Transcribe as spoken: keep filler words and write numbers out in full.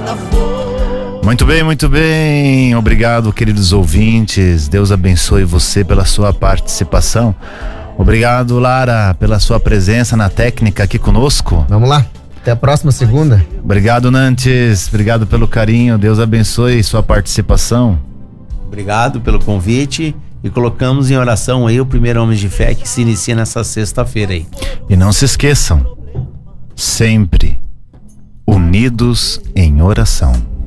Muito bem, muito bem. Obrigado, queridos ouvintes. Deus abençoe você pela sua participação. Obrigado, Lara, pela sua presença na técnica aqui conosco. Vamos lá. Até a próxima segunda. Obrigado, Nantes. Obrigado pelo carinho. Deus abençoe sua participação. Obrigado pelo convite e colocamos em oração aí o primeiro Homem de Fé que se inicia nessa sexta-feira aí. E não se esqueçam, sempre unidos em oração.